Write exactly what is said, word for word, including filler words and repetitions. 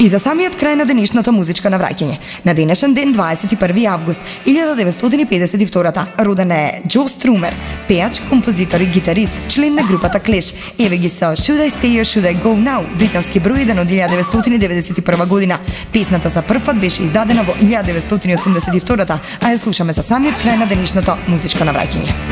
И за самиот крај на денешното музичко навраќање. На денешен ден, дваесет и први август илјада деветстотини педесет и втора, роден е Џо Струмер, пејач, композитор и гитарист, член на групата Клеш. Еве ги со Should I Stay or Should I Go Now, британски број еден од илјада деветстотини деветдесет и прва година. Песната за прв пат беше издадена во илјада деветстотини осумдесет и втора, а ја слушаме за самиот крај на денешното музичко навраќање.